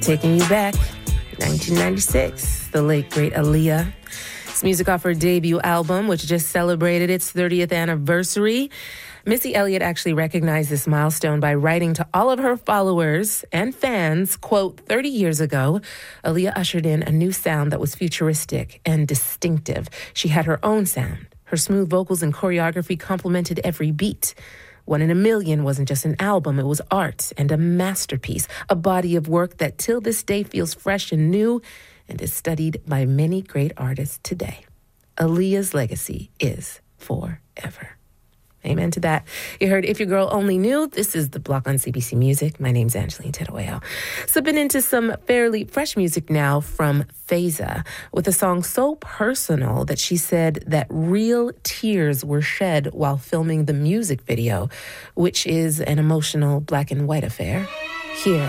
Taking you back, 1996, the late, great Aaliyah. It's music off her debut album, which just celebrated its 30th anniversary. Missy Elliott actually recognized this milestone by writing to all of her followers and fans, quote, 30 years ago, Aaliyah ushered in a new sound that was futuristic and distinctive. She had her own sound. Her smooth vocals and choreography complemented every beat. One in a Million wasn't just an album, it was art and a masterpiece, a body of work that till this day feels fresh and new and is studied by many great artists today. Aaliyah's legacy is forever. Amen to that. You heard If Your Girl Only Knew. This is The Block on CBC Music. My name's Angeline Teruel. Sipping into some fairly fresh music now from Faiza with a song so personal that she said that real tears were shed while filming the music video, which is an emotional black and white affair. Here